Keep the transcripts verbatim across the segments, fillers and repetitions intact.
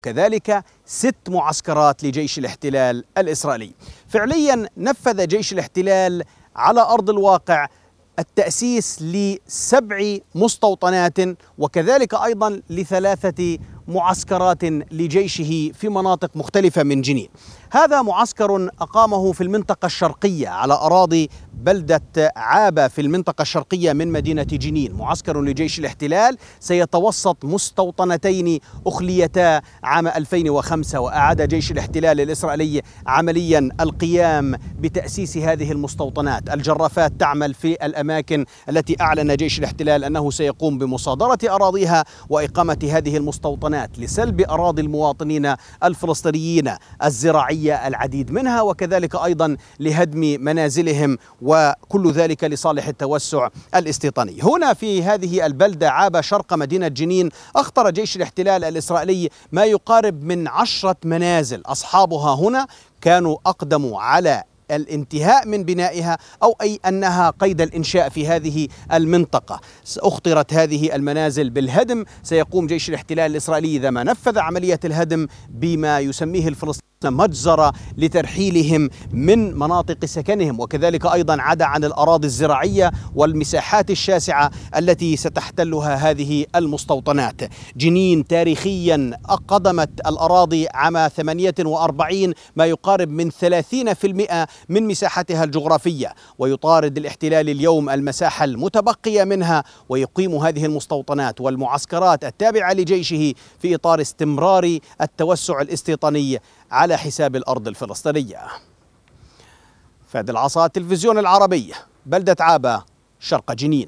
كذلك ست معسكرات لجيش الاحتلال الإسرائيلي. فعليا نفذ جيش الاحتلال على أرض الواقع التأسيس لسبع مستوطنات وكذلك أيضا لثلاثة معسكرات لجيشه في مناطق مختلفة من جنين. هذا معسكر أقامه في المنطقة الشرقية على أراضي بلدة عابة في المنطقة الشرقية من مدينة جنين، معسكر لجيش الاحتلال سيتوسط مستوطنتين أخليتا عام ألفين وخمسة، وأعاد جيش الاحتلال الإسرائيلي عمليا القيام بتأسيس هذه المستوطنات. الجرافات تعمل في الأماكن التي أعلن جيش الاحتلال أنه سيقوم بمصادرة أراضيها وإقامة هذه المستوطنات لسلب أراضي المواطنين الفلسطينيين الزراعية العديد منها، وكذلك أيضا لهدم منازلهم، وكل ذلك لصالح التوسع الاستيطاني. هنا في هذه البلدة عابة شرق مدينة جنين أخطر جيش الاحتلال الإسرائيلي ما يقارب من عشرة منازل أصحابها هنا كانوا أقدموا على الانتهاء من بنائها أو أي أنها قيد الإنشاء في هذه المنطقة. أخطرت هذه المنازل بالهدم. سيقوم جيش الاحتلال الإسرائيلي إذا ما نفذ عملية الهدم بما يسميه الفلسطينيون مجزرة لترحيلهم من مناطق سكنهم، وكذلك أيضا عدا عن الأراضي الزراعية والمساحات الشاسعة التي ستحتلها هذه المستوطنات. جنين تاريخيا قدمت الأراضي عام ثمانية وأربعين ما يقارب من ثلاثين بالمئة من مساحتها الجغرافية، ويطارد الاحتلال اليوم المساحة المتبقية منها ويقيم هذه المستوطنات والمعسكرات التابعة لجيشه في إطار استمرار التوسع الاستيطاني على حساب الأرض الفلسطينية. فادي العصا، التلفزيون العربي، بلدة عابة شرق جنين.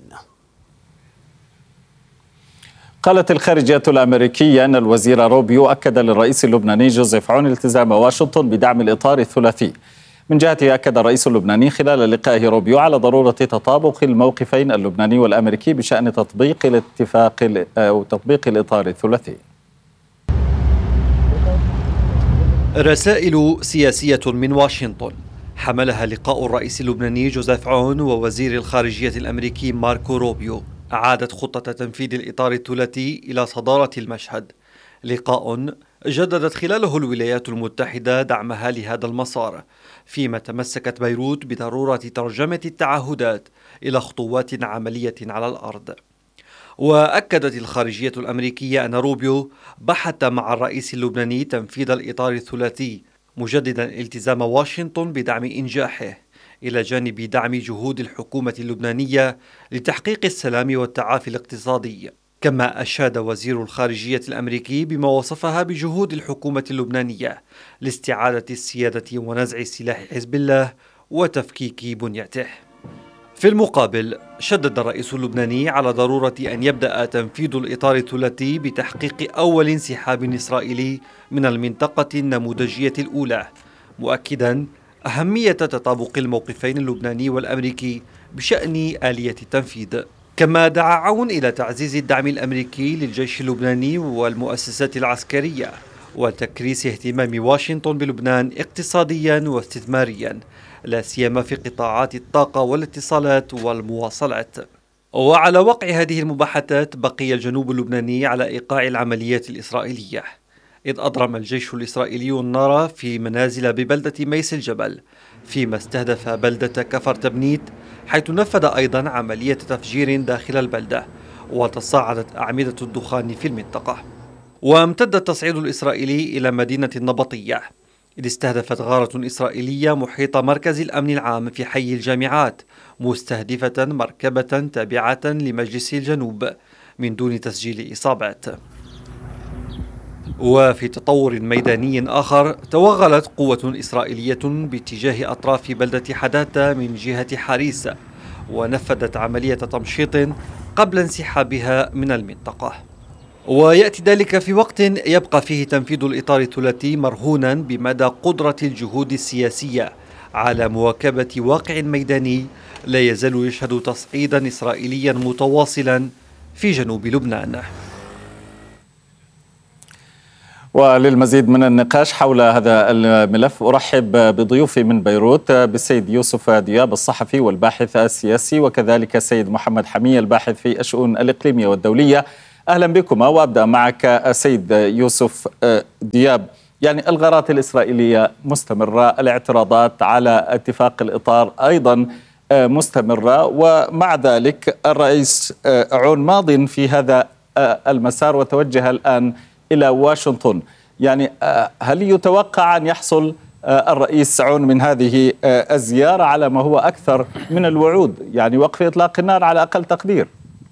قالت الخارجية الأمريكية أن الوزير روبيو أكد للرئيس اللبناني جوزيف عون التزام واشنطن بدعم الإطار الثلاثي. من جهته أكد الرئيس اللبناني خلال لقائه روبيو على ضرورة تطابق الموقفين اللبناني والأمريكي بشأن تطبيق الاتفاق أو تطبيق الإطار الثلاثي. رسائل سياسية من واشنطن حملها لقاء الرئيس اللبناني جوزيف عون ووزير الخارجية الأمريكي ماركو روبيو أعادت خطة تنفيذ الإطار الثلاثي إلى صدارة المشهد. لقاء جددت خلاله الولايات المتحدة دعمها لهذا المسار، فيما تمسكت بيروت بضرورة ترجمة التعهدات إلى خطوات عملية على الأرض. وأكدت الخارجية الأمريكية أن روبيو بحث مع الرئيس اللبناني تنفيذ الإطار الثلاثي، مجددا التزام واشنطن بدعم إنجاحه إلى جانب دعم جهود الحكومة اللبنانية لتحقيق السلام والتعافي الاقتصادي. كما أشاد وزير الخارجية الأمريكي بما وصفها بجهود الحكومة اللبنانية لاستعادة السيادة ونزع سلاح حزب الله وتفكيك بنيته. في المقابل شدد الرئيس اللبناني على ضرورة أن يبدأ تنفيذ الإطار الثلاثي بتحقيق أول انسحاب إسرائيلي من المنطقة النموذجية الأولى، مؤكدا أهمية تطابق الموقفين اللبناني والأمريكي بشأن آلية التنفيذ. كما دعا عون إلى تعزيز الدعم الأمريكي للجيش اللبناني والمؤسسات العسكرية وتكريس اهتمام واشنطن بلبنان اقتصاديا واستثماريا، لا سيما في قطاعات الطاقة والاتصالات والمواصلات. وعلى وقع هذه المباحثات بقي الجنوب اللبناني على إيقاع العمليات الإسرائيلية، إذ أضرم الجيش الإسرائيلي النار في منازل ببلدة ميس الجبل، فيما استهدف بلدة كفر تبنيت، حيث نفذ أيضا عملية تفجير داخل البلدة، وتصاعدت أعمدة الدخان في المنطقة. وامتد التصعيد الإسرائيلي إلى مدينة النبطية، إذ استهدفت غارة إسرائيلية محيط مركز الأمن العام في حي الجامعات، مستهدفة مركبة تابعة لمجلس الجنوب من دون تسجيل إصابات. وفي تطور ميداني آخر، توغلت قوة إسرائيلية باتجاه أطراف بلدة حداثة من جهة حاريس، ونفذت عملية تمشيط قبل انسحابها من المنطقة. ويأتي ذلك في وقت يبقى فيه تنفيذ الإطار الثلاثي مرهونا بمدى قدرة الجهود السياسية على مواكبة واقع ميداني لا يزال يشهد تصعيدا إسرائيليا متواصلا في جنوب لبنان. وللمزيد من النقاش حول هذا الملف أرحب بضيوفي من بيروت بالسيد يوسف دياب الصحفي والباحث السياسي، وكذلك السيد محمد حمية الباحث في الشؤون الإقليمية والدولية. أهلا بكما، وأبدأ معك السيد يوسف دياب. يعني الغارات الإسرائيلية مستمرة، الاعتراضات على اتفاق الإطار أيضا مستمرة، ومع ذلك الرئيس عون ماض في هذا المسار وتوجه الآن إلى واشنطن. يعني هل يتوقع أن يحصل الرئيس عون من هذه الزيارة على ما هو أكثر من الوعود، يعني وقف إطلاق النار على أقل تقدير؟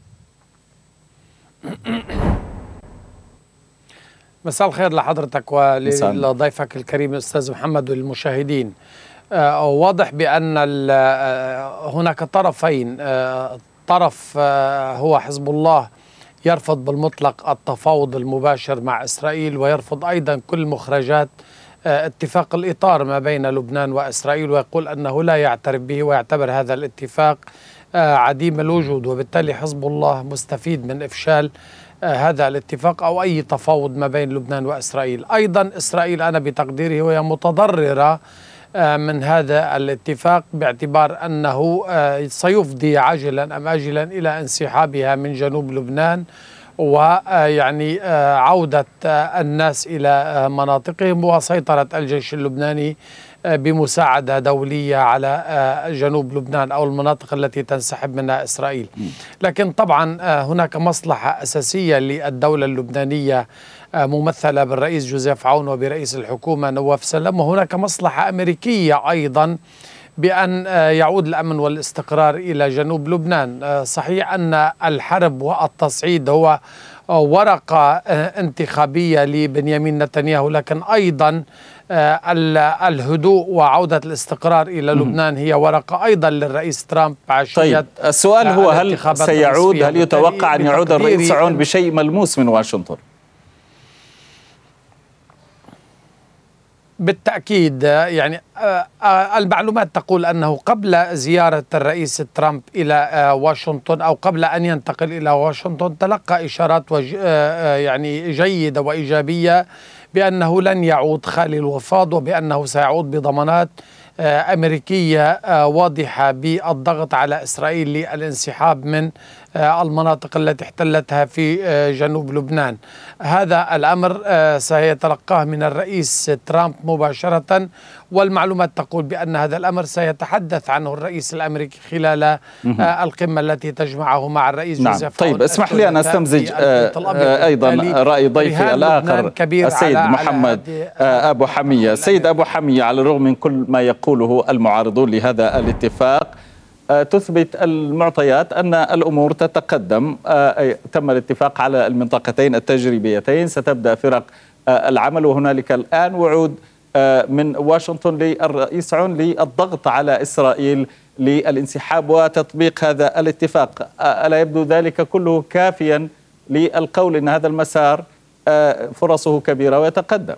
مساء الخير لحضرتك ولضيفك الكريم الأستاذ محمد والمشاهدين. آه واضح بأن هناك طرفين، آه طرف آه هو حزب الله يرفض بالمطلق التفاوض المباشر مع إسرائيل، ويرفض أيضا كل مخرجات آه اتفاق الإطار ما بين لبنان وإسرائيل، ويقول أنه لا يعترف به ويعتبر هذا الاتفاق آه عديم الوجود، وبالتالي حزب الله مستفيد من إفشال آه هذا الاتفاق أو أي تفاوض ما بين لبنان وإسرائيل. أيضا إسرائيل أنا بتقديري هي متضررة آه من هذا الاتفاق، باعتبار أنه آه سيفضي عاجلا أم آجلا إلى انسحابها من جنوب لبنان، ويعني آه عودة آه الناس إلى آه مناطقهم، وسيطرة الجيش اللبناني بمساعدة دولية على جنوب لبنان أو المناطق التي تنسحب منها إسرائيل. لكن طبعا هناك مصلحة أساسية للدولة اللبنانية ممثلة بالرئيس جوزيف عون وبرئيس الحكومة نواف سلام، وهناك مصلحة أمريكية أيضا بأن يعود الأمن والاستقرار إلى جنوب لبنان. صحيح أن الحرب والتصعيد هو ورقة انتخابية لبنيامين نتنياهو، لكن أيضا الهدوء وعودة الاستقرار إلى لبنان هي ورقة أيضا للرئيس ترامب عشية. طيب السؤال هو هل سيعود، هل يتوقع أن يعود الرئيس عون بشيء ملموس من واشنطن؟ بالتأكيد، يعني المعلومات تقول أنه قبل زيارة الرئيس ترامب إلى واشنطن أو قبل أن ينتقل إلى واشنطن تلقى إشارات يعني جيدة وإيجابية بأنه لن يعود خالي الوفاض، وبأنه سيعود بضمانات أمريكية واضحة بالضغط على إسرائيل للانسحاب من المناطق التي احتلتها في جنوب لبنان. هذا الأمر سيتلقاه من الرئيس ترامب مباشرة، والمعلومات تقول بأن هذا الأمر سيتحدث عنه الرئيس الأمريكي خلال القمة التي تجمعه مع الرئيس نعم. جوزيف. طيب اسمح لي أن أستمزج أيضا رأي ضيفي الآخر السيد محمد أبو حمية. سيد أبو حمية، على الرغم من كل ما يقوله المعارضون لهذا الاتفاق، تثبت المعطيات أن الأمور تتقدم. تم الاتفاق على المنطقتين التجريبيتين، ستبدأ فرق العمل، وهنالك الآن وعود من واشنطن للرئيس عون للضغط على إسرائيل للانسحاب وتطبيق هذا الاتفاق. ألا يبدو ذلك كله كافيا للقول أن هذا المسار فرصه كبيرة ويتقدم؟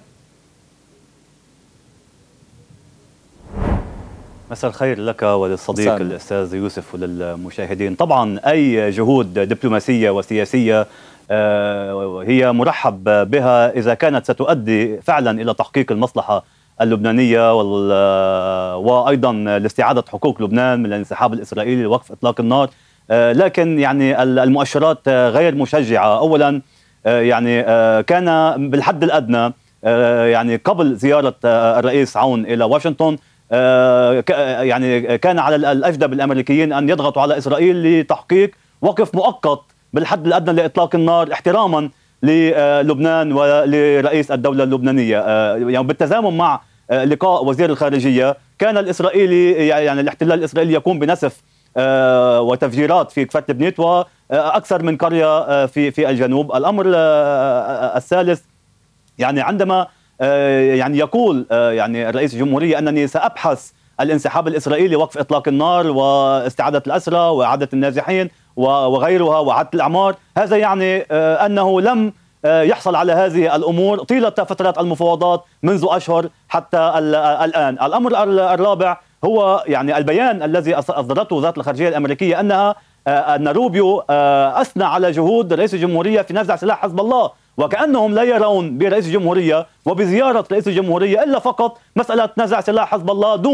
مساء الخير لك وللصديق مساء الأستاذ يوسف وللمشاهدين. طبعا أي جهود دبلوماسية وسياسية هي مرحب بها إذا كانت ستؤدي فعلا إلى تحقيق المصلحة اللبنانية وأيضا لاستعادة حقوق لبنان من الانسحاب الإسرائيلي ووقف إطلاق النار. لكن يعني المؤشرات غير مشجعة. أولا يعني كان بالحد الأدنى يعني قبل زيارة الرئيس عون إلى واشنطن يعني كان على الأجدب الأمريكيين أن يضغطوا على إسرائيل لتحقيق وقف مؤقت بالحد الأدنى لإطلاق النار احتراما للبنان ولرئيس الدولة اللبنانية. يعني بالتزامن مع لقاء وزير الخارجية كان الإسرائيلي يعني الاحتلال الإسرائيلي يقوم بنسف وتفجيرات في كفر تبنيت وأكثر من قرية في في الجنوب. الأمر الثالث يعني عندما يعني يقول يعني الرئيس الجمهورية أنني سأبحث الانسحاب الإسرائيلي وقف إطلاق النار واستعادة الأسرى وإعادة النازحين وغيرها وإعادة الأعمار، هذا يعني أنه لم يحصل على هذه الأمور طيلة فترات المفاوضات منذ أشهر حتى الآن. الأمر الرابع هو يعني البيان الذي أصدرته وزارة الخارجية الأمريكية أنها أن روبيو أثنى على جهود رئيس الجمهورية في نزع سلاح حزب الله، وكأنهم لا يرون برئيس الجمهورية وبزيارة رئيس الجمهورية إلا فقط مسألة نزع سلاح حزب الله دون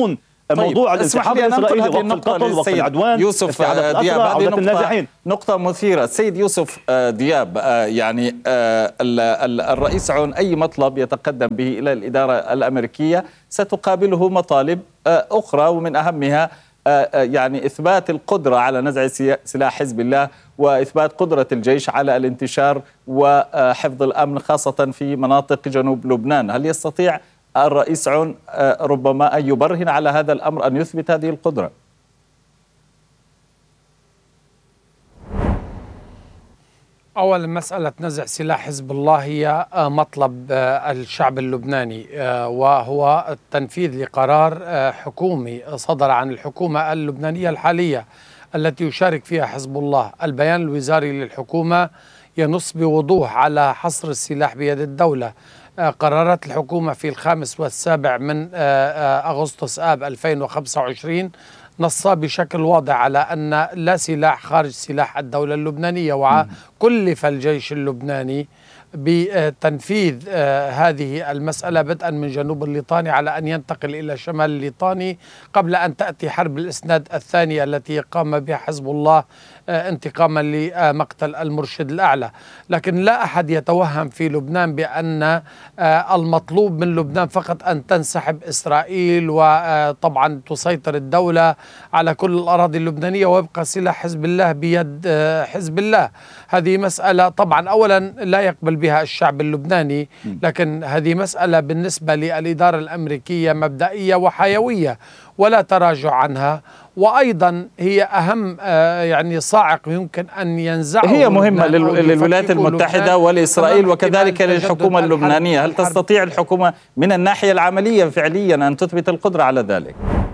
موضوع الانسحاب الإسرائيلي وقف القتل وقف العدوان يوسف دياب. هذه نقطة, نقطة مثيرة. سيد يوسف دياب، يعني الرئيس عون أي مطلب يتقدم به إلى الإدارة الأمريكية ستقابله مطالب أخرى، ومن أهمها يعني إثبات القدرة على نزع سلاح حزب الله وإثبات قدرة الجيش على الانتشار وحفظ الأمن خاصة في مناطق جنوب لبنان. هل يستطيع الرئيس عون ربما أن يبرهن على هذا الأمر، أن يثبت هذه القدرة؟ أولا، مسألة نزع سلاح حزب الله هي مطلب الشعب اللبناني، وهو التنفيذ لقرار حكومي صدر عن الحكومة اللبنانية الحالية التي يشارك فيها حزب الله. البيان الوزاري للحكومة ينص بوضوح على حصر السلاح بيد الدولة. قرارات الحكومة في الخامس والسابع من أغسطس آب ألفين وخمسة وعشرين نص بشكل واضح على أن لا سلاح خارج سلاح الدولة اللبنانية، وكلف الجيش اللبناني بتنفيذ آه هذه المسألة بدءا من جنوب الليطاني على أن ينتقل إلى شمال الليطاني قبل أن تأتي حرب الإسناد الثانية التي قام بها حزب الله آه انتقاما لمقتل المرشد الأعلى. لكن لا أحد يتوهم في لبنان بأن آه المطلوب من لبنان فقط أن تنسحب إسرائيل وطبعا تسيطر الدولة على كل الأراضي اللبنانية ويبقى سلاح حزب الله بيد آه حزب الله. هذه مسألة طبعا أولا لا يقبل بها الشعب اللبناني، لكن هذه مسألة بالنسبة للإدارة الأمريكية مبدئية وحيوية ولا تراجع عنها، وأيضا هي أهم يعني صاعق يمكن أن ينزعه. هي مهمة للولايات المتحدة ولإسرائيل وكذلك للحكومة اللبنانية. هل تستطيع الحكومة من الناحية العملية فعليا أن تثبت القدرة على ذلك؟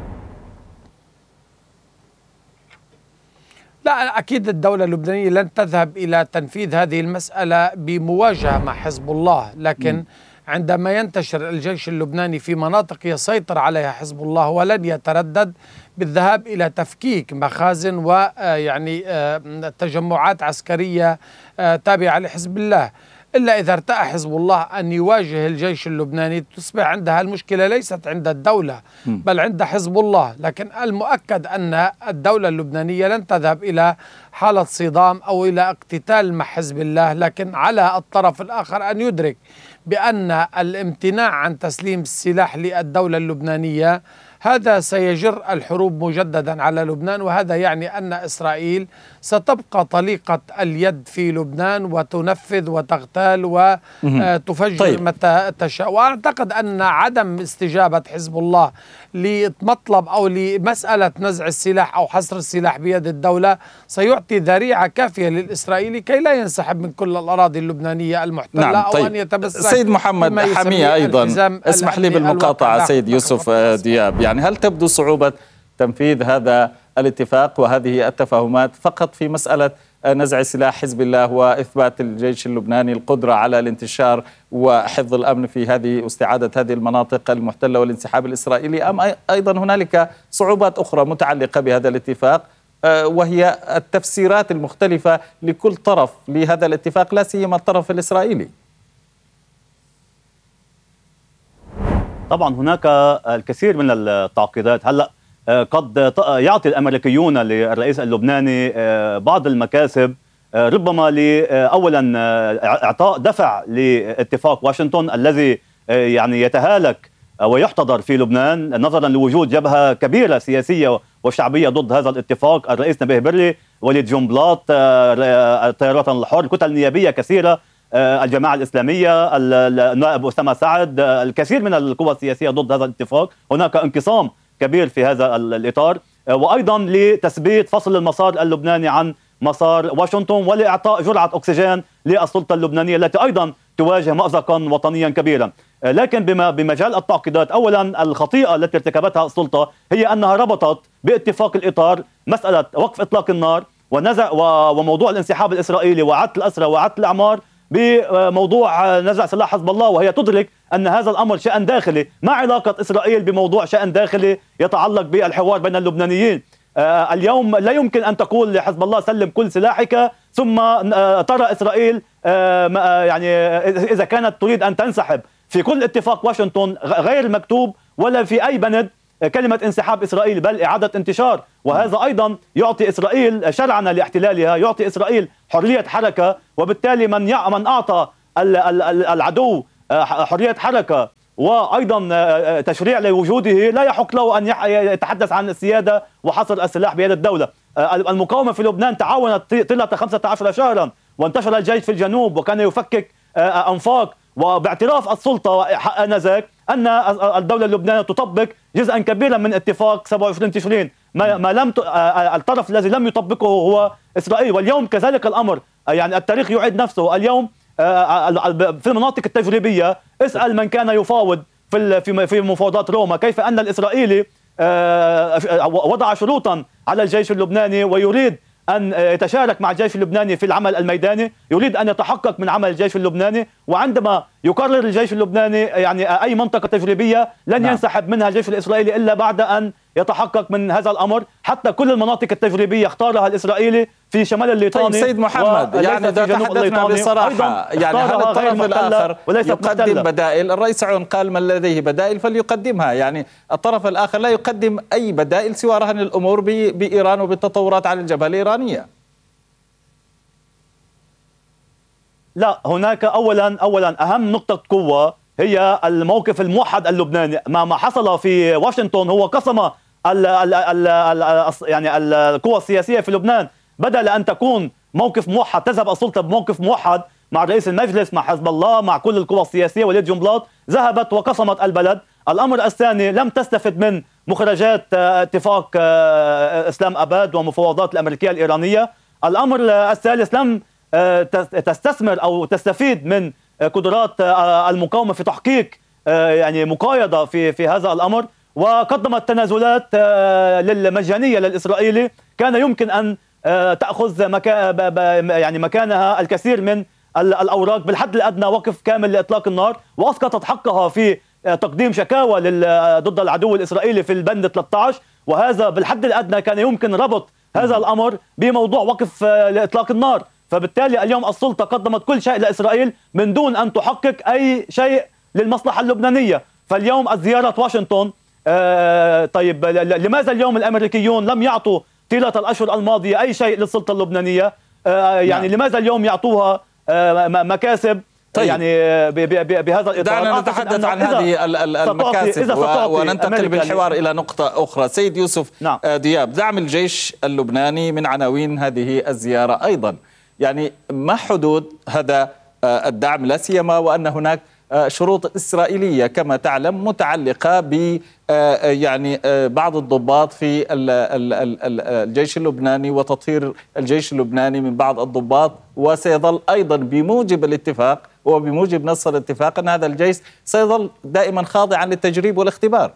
لا، أكيد الدولة اللبنانية لن تذهب إلى تنفيذ هذه المسألة بمواجهة مع حزب الله، لكن م. عندما ينتشر الجيش اللبناني في مناطق يسيطر عليها حزب الله ولن يتردد بالذهاب إلى تفكيك مخازن ويعني تجمعات عسكرية تابعة لحزب الله، إلا إذا ارتأى حزب الله أن يواجه الجيش اللبناني تصبح عندها المشكلة ليست عند الدولة بل عند حزب الله. لكن المؤكد أن الدولة اللبنانية لن تذهب إلى حالة صدام أو إلى اقتتال مع حزب الله، لكن على الطرف الآخر أن يدرك بأن الامتناع عن تسليم السلاح للدولة اللبنانية هذا سيجر الحروب مجددا على لبنان، وهذا يعني أن إسرائيل ستبقى طليقة اليد في لبنان وتنفذ وتغتال وتفجر طيب. متى تشاء. وأعتقد أن عدم استجابة حزب الله لمطلب أو لمسألة نزع السلاح أو حصر السلاح بيد الدولة سيعطي ذريعة كافية للإسرائيلي كي لا ينسحب من كل الأراضي اللبنانية المحتلة. نعم. أو طيب. أن يتمسك. سيد محمد حمية أيضا اسمح لي بالمقاطعة سيد يوسف دياب، يعني هل تبدو صعوبة تنفيذ هذا الاتفاق وهذه التفاهمات فقط في مسألة نزع سلاح حزب الله وإثبات الجيش اللبناني القدرة على الانتشار وحفظ الأمن في هذه واستعادة هذه المناطق المحتلة والانسحاب الإسرائيلي، أم أيضا هنالك صعوبات أخرى متعلقة بهذا الاتفاق وهي التفسيرات المختلفة لكل طرف لهذا الاتفاق لا سيما الطرف الإسرائيلي؟ طبعا هناك الكثير من التعقيدات. هلأ قد يعطي الأمريكيون للرئيس اللبناني بعض المكاسب، ربما أولا إعطاء دفع لاتفاق واشنطن الذي يعني يتهالك ويحتضر في لبنان نظرا لوجود جبهة كبيرة سياسية وشعبية ضد هذا الاتفاق. الرئيس نبيه بري، وليد جنبلاط، التيارات الحر، كتل نيابية كثيرة، الجماعة الإسلامية، النائب أسامة سعد، الكثير من القوى السياسية ضد هذا الاتفاق. هناك انقسام كبير في هذا الإطار، وأيضا لتثبيت فصل المسار اللبناني عن مسار واشنطن ولإعطاء جرعة أكسجين للسلطة اللبنانية التي أيضا تواجه مأزقا وطنيا كبيرا. لكن بما بمجال التعقيدات، أولا الخطيئة التي ارتكبتها السلطة هي أنها ربطت باتفاق الإطار مسألة وقف إطلاق النار ونزع وموضوع الانسحاب الإسرائيلي وعدل الأسرى وعدل الأعمار بموضوع نزع سلاح حزب الله، وهي تدرك أن هذا الأمر شأن داخلي، ما علاقة إسرائيل بموضوع شأن داخلي يتعلق بالحوار بين اللبنانيين. آه اليوم لا يمكن أن تقول لحزب الله سلم كل سلاحك ثم آه ترى إسرائيل آه يعني إذا كانت تريد أن تنسحب في كل اتفاق واشنطن غير مكتوب ولا في أي بند كلمة انسحاب إسرائيل بل إعادة انتشار، وهذا أيضا يعطي إسرائيل شرعنة لاحتلالها، يعطي إسرائيل حرية حركة، وبالتالي من من أعطى العدو حرية حركة وأيضا تشريع لوجوده لا يحق له أن يتحدث عن السيادة وحصر السلاح بيد الدولة. المقاومة في لبنان تعاونت طيلة خمسة عشر شهرا، وانتشر الجيش في الجنوب وكان يفكك أنفاق، وباعتراف السلطة آنذاك أن الدولة اللبنانية تطبق جزءا كبيرا من اتفاق سبعة وعشرين تشرين، ما, ما لم ت... الطرف الذي لم يطبقه هو إسرائيل. واليوم كذلك الأمر، يعني التاريخ يعيد نفسه. اليوم في المناطق التجريبية اسأل من كان يفاوض في في مفاوضات روما كيف أن الإسرائيلي وضع شروطا على الجيش اللبناني ويريد أن يتشارك مع الجيش اللبناني في العمل الميداني، يريد أن يتحقق من عمل الجيش اللبناني، وعندما يقرر الجيش اللبناني يعني أي منطقة تجريبية لن نعم. ينسحب منها الجيش الإسرائيلي إلا بعد أن يتحقق من هذا الأمر. حتى كل المناطق التجريبية اختارها الإسرائيلي في شمال الليطاني. طيب سيد محمد، يعني إذا تحدثنا بصراحة، يعني هل الطرف الآخر يقدم محتلة. بدائل؟ الرئيس عون قال من لديه بدائل فليقدمها، يعني الطرف الآخر لا يقدم أي بدائل سوى رهن الأمور بإيران وبالتطورات على الجبهة الإيرانية. لا، هناك أولا أولا أهم نقطة قوة هي الموقف الموحد اللبناني. ما ما حصل في واشنطن هو قسم ال ال ال ال يعني القوى السياسية في لبنان، بدل أن تكون موقف موحد تذهب السلطة بموقف موحد مع رئيس المجلس مع حزب الله مع كل القوى السياسية وليد جنبلاط، ذهبت وقسمت البلد. الأمر الثاني، لم تستفد من مخرجات اتفاق إسلام أباد ومفاوضات الأمريكية الإيرانية. الأمر الثالث، لم تستثمر أو تستفيد من قدرات المقاومة في تحقيق يعني مقايضة في في هذا الأمر، وقدمت تنازلات للمجانية للإسرائيلي كان يمكن أن تأخذ مكا يعني مكانها الكثير من الأوراق، بالحد الأدنى وقف كامل لإطلاق النار، وأسقطت حقها في تقديم شكاوى ضد العدو الإسرائيلي في البند ثلاثة عشر، وهذا بالحد الأدنى كان يمكن ربط هذا الأمر بموضوع وقف لإطلاق النار. فبالتالي اليوم السلطة قدمت كل شيء لإسرائيل من دون أن تحقق أي شيء للمصلحة اللبنانية. فاليوم الزيارة واشنطن، آه طيب لماذا اليوم الأمريكيون لم يعطوا طيلة الأشهر الماضية أي شيء للسلطة اللبنانية؟ آه يعني نعم. لماذا اليوم يعطوها آه مكاسب؟ طيب. يعني بهذا الإطار دعنا نتحدث عن هذه المكاسب وننتقل بالحوار إلى نقطة أخرى. سيد يوسف نعم. دياب، دعم الجيش اللبناني من عناوين هذه الزيارة أيضا، يعني ما حدود هذا الدعم، لا سيما وأن هناك شروط إسرائيلية كما تعلم متعلقة ب يعني بعض الضباط في الجيش اللبناني وتطهير الجيش اللبناني من بعض الضباط، وسيظل أيضا بموجب الاتفاق وبموجب نص الاتفاق أن هذا الجيش سيظل دائما خاضعا للتجريب والاختبار.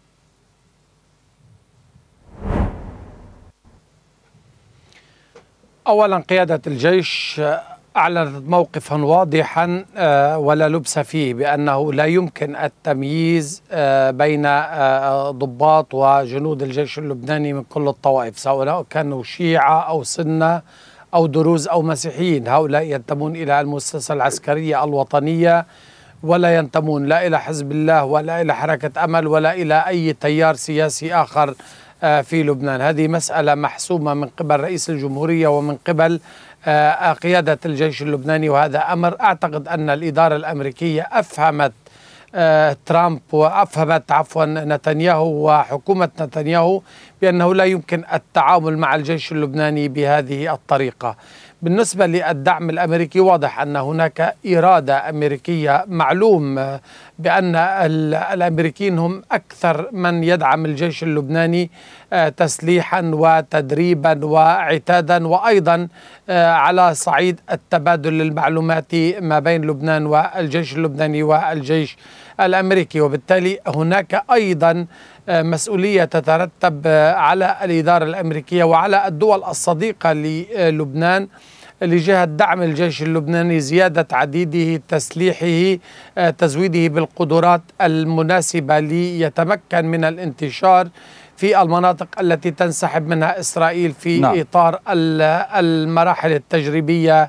أولا قيادة الجيش أعلنت موقفا واضحا ولا لبس فيه بأنه لا يمكن التمييز بين ضباط وجنود الجيش اللبناني من كل الطوائف، سواء كانوا شيعة أو سنة أو دروز أو مسيحيين. هؤلاء ينتمون إلى المؤسسة العسكرية الوطنية، ولا ينتمون لا إلى حزب الله ولا إلى حركة أمل ولا إلى أي تيار سياسي آخر في لبنان. هذه مسألة محسومة من قبل رئيس الجمهورية ومن قبل قيادة الجيش اللبناني، وهذا أمر أعتقد أن الإدارة الأمريكية أفهمت ترامب وأفهمت عفوا نتنياهو وحكومة نتنياهو بأنه لا يمكن التعامل مع الجيش اللبناني بهذه الطريقة. بالنسبة للدعم الأمريكي، واضح أن هناك إرادة أمريكية، معلوم بأن الأمريكيين هم أكثر من يدعم الجيش اللبناني تسليحا وتدريبا وعتادا، وأيضا على صعيد التبادل المعلوماتي ما بين لبنان والجيش اللبناني والجيش الأمريكي. وبالتالي هناك أيضا مسؤولية تترتب على الإدارة الأمريكية وعلى الدول الصديقة للبنان لجهة دعم الجيش اللبناني، زيادة عديده، تسليحه، تزويده بالقدرات المناسبة ليتمكن من الانتشار في المناطق التي تنسحب منها إسرائيل في نعم. إطار المراحل التجريبية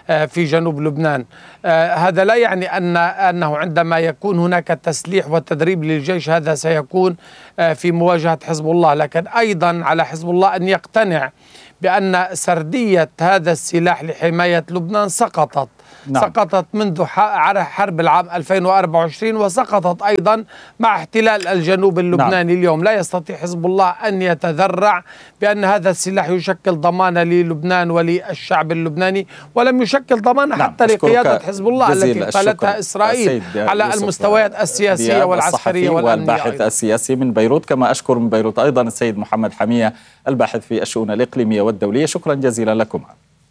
في جنوب لبنان. هذا لا يعني أن أنه عندما يكون هناك تسليح وتدريب للجيش هذا سيكون في مواجهة حزب الله، لكن أيضا على حزب الله أن يقتنع بأن سردية هذا السلاح لحماية لبنان سقطت. نعم. سقطت منذ حرب العام ألفين وأربعة وعشرين، وسقطت أيضا مع احتلال الجنوب اللبناني. نعم. اليوم لا يستطيع حزب الله أن يتذرع بأن هذا السلاح يشكل ضمانة للبنان وللشعب اللبناني، ولم يشكل ضمانة. نعم. حتى لقيادة حزب الله التي قتلتها إسرائيل على المستويات السياسية والعسكرية والأمنية. والباحث السياسي من بيروت. كما أشكر من بيروت أيضا السيد محمد حمية الباحث في الشؤون الإقليمية والدولية. شكرا جزيلا لكم.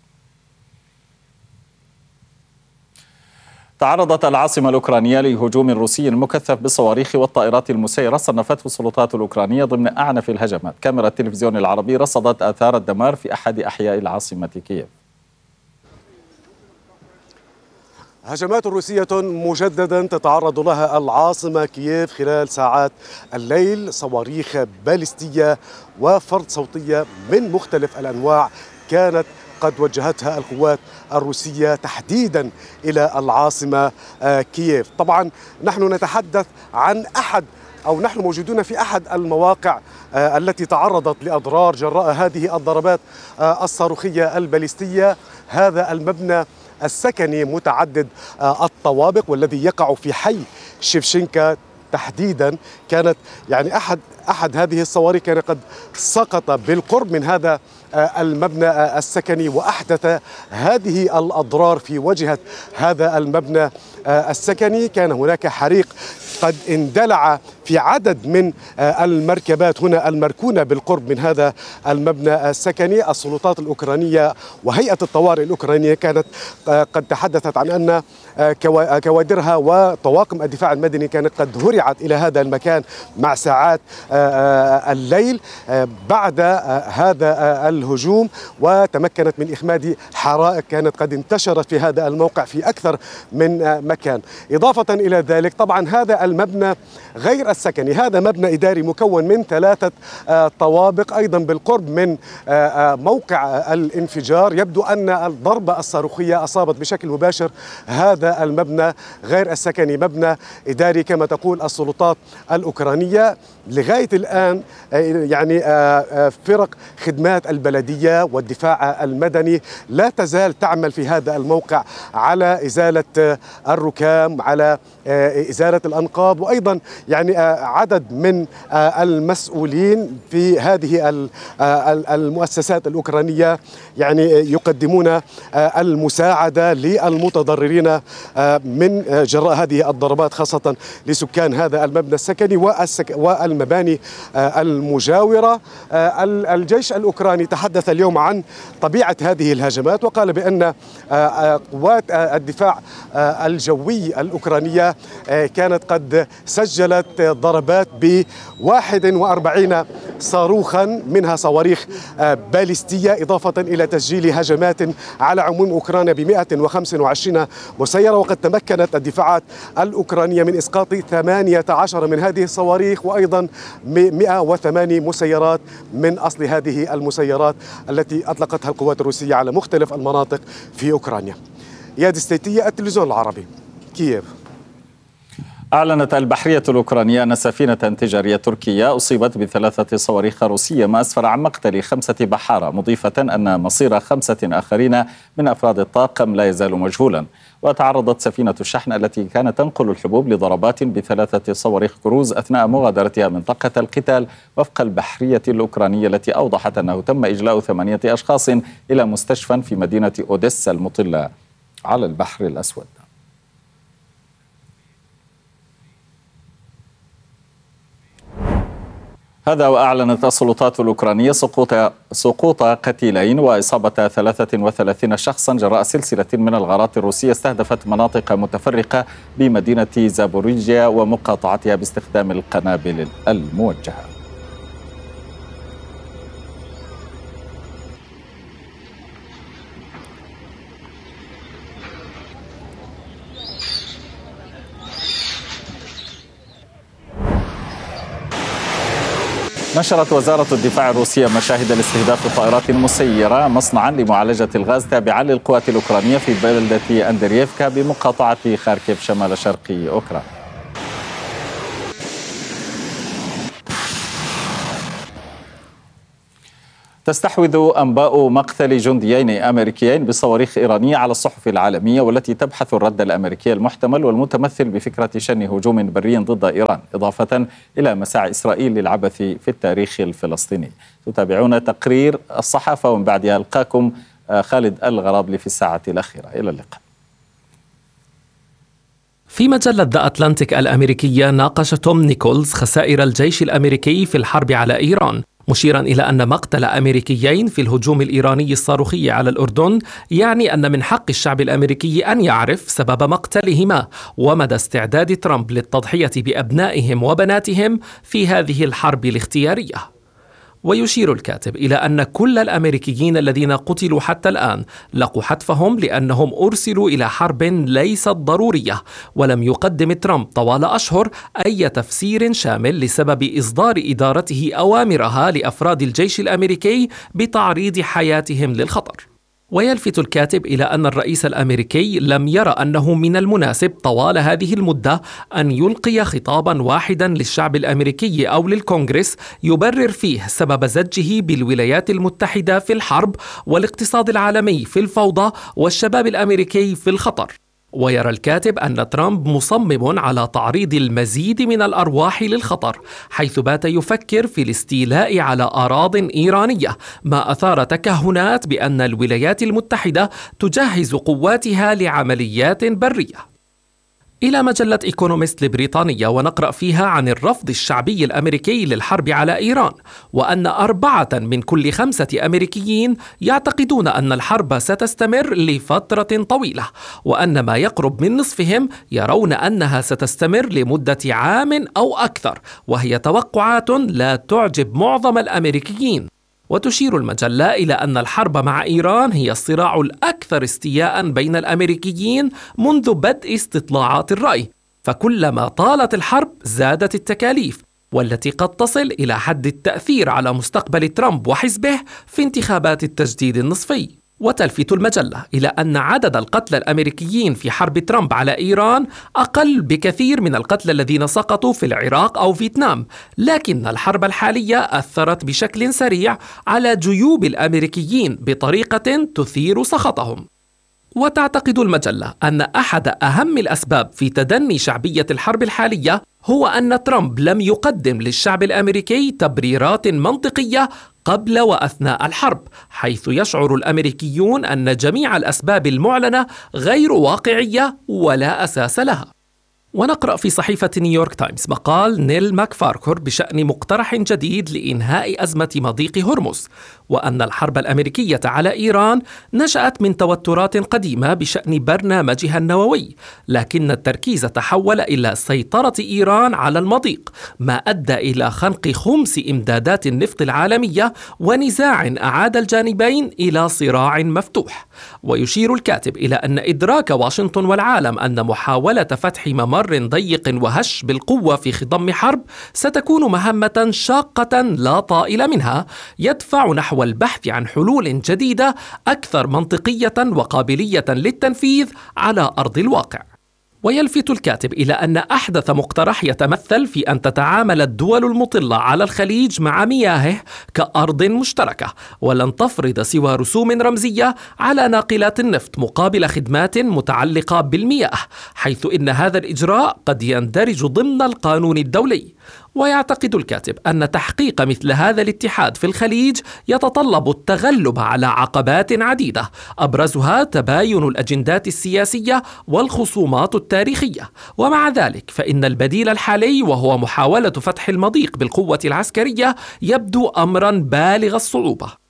تعرضت العاصمة الأوكرانية لهجوم روسي مكثف بالصواريخ والطائرات المسيرة صنفته السلطات الأوكرانية ضمن أعنف الهجمات. كاميرا التلفزيون العربي رصدت آثار الدمار في أحد أحياء العاصمة كييف. هجمات روسية مجددا تتعرض لها العاصمة كييف خلال ساعات الليل. صواريخ باليستية وفرد صوتية من مختلف الأنواع كانت قد وجهتها القوات الروسية تحديدا إلى العاصمة كييف. طبعا نحن نتحدث عن أحد أو نحن موجودون في أحد المواقع التي تعرضت لأضرار جراء هذه الضربات الصاروخية الباليستية. هذا المبنى السكني متعدد الطوابق والذي يقع في حي شيفشينكا تحديدا، كانت يعني أحد أحد هذه الصواريخ كان قد سقط بالقرب من هذا المبنى السكني وأحدث هذه الأضرار في وجهة هذا المبنى السكني. كان هناك حريق قد اندلع في عدد من المركبات هنا المركونة بالقرب من هذا المبنى السكني. السلطات الأوكرانية وهيئة الطوارئ الأوكرانية كانت قد تحدثت عن أن كوادرها وطواقم الدفاع المدني كانت قد هرعت إلى هذا المكان مع ساعات الليل بعد هذا الهجوم، وتمكنت من إخماد حرائق كانت قد انتشرت في هذا الموقع في أكثر من مكان. إضافة إلى ذلك طبعا هذا المبنى غير السكني، هذا مبنى إداري مكون من ثلاثة طوابق أيضا بالقرب من موقع الانفجار. يبدو أن الضربة الصاروخية أصابت بشكل مباشر هذا المبنى غير السكني، مبنى إداري كما تقول السلطات الأوكرانية. لغاية الآن يعني فرق خدمات البلدية والدفاع المدني لا تزال تعمل في هذا الموقع على إزالة الركام، على إزالة الأنقاض، وأيضا يعني عدد من المسؤولين في هذه المؤسسات الأوكرانية يعني يقدمون المساعدة للمتضررين من جراء هذه الضربات، خاصة لسكان هذا المبنى السكني والمباني المجاورة. الجيش الأوكراني تحدث اليوم عن طبيعة هذه الهجمات وقال بأن قوات الدفاع الجوي الأوكرانية كانت قد سجلت ضربات ب واحد وأربعين صاروخا منها صواريخ باليستية، إضافة إلى تسجيل هجمات على عموم أوكرانيا ب مئة وخمسة وعشرين مسيرة. وقد تمكنت الدفاعات الأوكرانية من إسقاط ثمانية عشر من هذه الصواريخ، وأيضا مئة وثمانية مسيرات من أصل هذه المسيرات التي أطلقتها القوات الروسية على مختلف المناطق في أوكرانيا. إياد الستيتية، التلفزيون العربي، كييف. أعلنت البحرية الأوكرانية أن سفينة تجارية تركية أصيبت بثلاثة صواريخ روسية ما أسفر عن مقتل خمسة بحارة، مضيفة أن مصير خمسة آخرين من أفراد الطاقم لا يزال مجهولا. وتعرضت سفينة الشحن التي كانت تنقل الحبوب لضربات بثلاثة صواريخ كروز أثناء مغادرتها منطقة القتال، وفق البحرية الأوكرانية التي أوضحت أنه تم إجلاء ثمانية أشخاص إلى مستشفى في مدينة أوديسا المطلة على البحر الأسود. هذا وأعلنت السلطات الأوكرانية سقوط سقوط قتيلين وإصابة ثلاثة وثلاثين شخصا جراء سلسلة من الغارات الروسية استهدفت مناطق متفرقة بمدينة زابوريجيا ومقاطعتها باستخدام القنابل الموجهة. نشرت وزارة الدفاع الروسية مشاهد لاستهداف طائرات مسيرة مصنعا لمعالجة الغاز تابعا للقوات الأوكرانية في بلدة أندرييفكا بمقاطعة خاركيف شمال شرق أوكرانيا. تستحوذ أنباء مقتل جنديين أمريكيين بصواريخ إيرانية على الصحف العالمية، والتي تبحث الرد الأمريكي المحتمل والمتمثل بفكرة شن هجوم بري ضد إيران، إضافة إلى مساعي إسرائيل للعبث في التاريخ الفلسطيني. تتابعون تقرير الصحافة ومن بعدها ألقاكم خالد الغرابلي في الساعة الأخيرة. إلى اللقاء. في مجلة ذا أتلانتيك الأمريكية ناقش توم نيكولز خسائر الجيش الأمريكي في الحرب على إيران، مشيرا إلى أن مقتل أمريكيين في الهجوم الإيراني الصاروخي على الأردن يعني أن من حق الشعب الأمريكي أن يعرف سبب مقتلهما ومدى استعداد ترامب للتضحية بأبنائهم وبناتهم في هذه الحرب الاختيارية. ويشير الكاتب إلى أن كل الأمريكيين الذين قتلوا حتى الآن لقوا حتفهم لأنهم أرسلوا إلى حرب ليست ضرورية، ولم يقدم ترامب طوال أشهر أي تفسير شامل لسبب إصدار إدارته أوامرها لأفراد الجيش الأمريكي بتعريض حياتهم للخطر. ويلفت الكاتب إلى أن الرئيس الأمريكي لم يرى أنه من المناسب طوال هذه المدة أن يلقي خطابا واحدا للشعب الأمريكي أو للكونغرس يبرر فيه سبب زجه بالولايات المتحدة في الحرب والاقتصاد العالمي في الفوضى والشباب الأمريكي في الخطر. ويرى الكاتب أن ترامب مصمم على تعريض المزيد من الأرواح للخطر، حيث بات يفكر في الاستيلاء على أراضٍ إيرانية، ما أثار تكهنات بأن الولايات المتحدة تجهز قواتها لعمليات برية. إلى مجلة إيكونوميست البريطانية ونقرأ فيها عن الرفض الشعبي الأمريكي للحرب على إيران، وأن أربعة من كل خمسة أمريكيين يعتقدون أن الحرب ستستمر لفترة طويلة، وأن ما يقرب من نصفهم يرون أنها ستستمر لمدة عام أو أكثر، وهي توقعات لا تعجب معظم الأمريكيين. وتشير المجلة إلى أن الحرب مع إيران هي الصراع الأكثر استياء بين الأمريكيين منذ بدء استطلاعات الرأي، فكلما طالت الحرب زادت التكاليف، والتي قد تصل إلى حد التأثير على مستقبل ترامب وحزبه في انتخابات التجديد النصفي. وتلفت المجلة إلى أن عدد القتلى الأمريكيين في حرب ترامب على إيران أقل بكثير من القتلى الذين سقطوا في العراق أو فيتنام، لكن الحرب الحالية أثرت بشكل سريع على جيوب الأمريكيين بطريقة تثير سخطهم. وتعتقد المجلة أن أحد أهم الأسباب في تدني شعبية الحرب الحالية هو أن ترامب لم يقدم للشعب الأمريكي تبريرات منطقية قبل وأثناء الحرب، حيث يشعر الأمريكيون أن جميع الأسباب المعلنة غير واقعية ولا أساس لها. ونقرأ في صحيفة نيويورك تايمز مقال نيل ماكفاركور بشأن مقترح جديد لإنهاء أزمة مضيق هرمز، وأن الحرب الأمريكية على إيران نشأت من توترات قديمة بشأن برنامجها النووي، لكن التركيز تحول إلى سيطرة إيران على المضيق، ما أدى إلى خنق خمس إمدادات النفط العالمية ونزاع أعاد الجانبين إلى صراع مفتوح. ويشير الكاتب إلى أن إدراك واشنطن والعالم أن محاولة فتح ممر ضيق وهش بالقوة في خضم حرب ستكون مهمة شاقة لا طائل منها، يدفع نحو والبحث عن حلول جديدة أكثر منطقية وقابلية للتنفيذ على أرض الواقع. ويلفت الكاتب إلى أن أحدث مقترح يتمثل في أن تتعامل الدول المطلة على الخليج مع مياهه كأرض مشتركة، ولن تفرض سوى رسوم رمزية على ناقلات النفط مقابل خدمات متعلقة بالمياه، حيث إن هذا الإجراء قد يندرج ضمن القانون الدولي. ويعتقد الكاتب أن تحقيق مثل هذا الاتحاد في الخليج يتطلب التغلب على عقبات عديدة، أبرزها تباين الأجندات السياسية والخصومات التاريخية. ومع ذلك فإن البديل الحالي وهو محاولة فتح المضيق بالقوة العسكرية يبدو أمرا بالغ الصعوبة.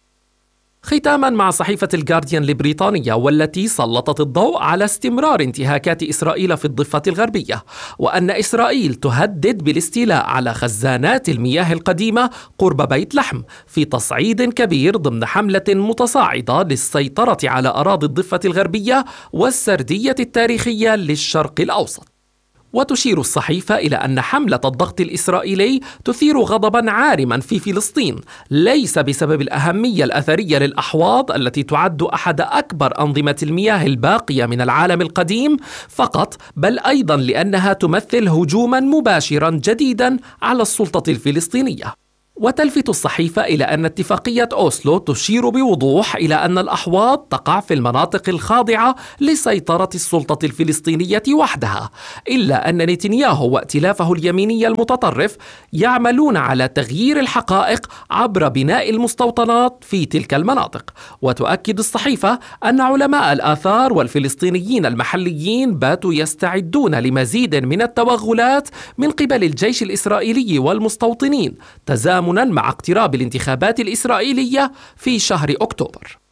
ختاما مع صحيفة الجارديان البريطانية، والتي سلطت الضوء على استمرار انتهاكات إسرائيل في الضفة الغربية، وأن إسرائيل تهدد بالاستيلاء على خزانات المياه القديمة قرب بيت لحم في تصعيد كبير ضمن حملة متصاعدة للسيطرة على أراضي الضفة الغربية والسردية التاريخية للشرق الأوسط. وتشير الصحيفة إلى أن حملة الضغط الإسرائيلي تثير غضبا عارما في فلسطين، ليس بسبب الأهمية الأثرية للأحواض التي تعد أحد أكبر أنظمة المياه الباقية من العالم القديم فقط، بل أيضا لأنها تمثل هجوما مباشرا جديدا على السلطة الفلسطينية. وتلفت الصحيفة إلى أن اتفاقية أوسلو تشير بوضوح إلى أن الأحواض تقع في المناطق الخاضعة لسيطرة السلطة الفلسطينية وحدها، إلا أن نتنياهو وائتلافه اليميني المتطرف يعملون على تغيير الحقائق عبر بناء المستوطنات في تلك المناطق. وتؤكد الصحيفة أن علماء الآثار والفلسطينيين المحليين باتوا يستعدون لمزيد من التوغلات من قبل الجيش الإسرائيلي والمستوطنين، تزامنا مع اقتراب الانتخابات الإسرائيلية في شهر أكتوبر.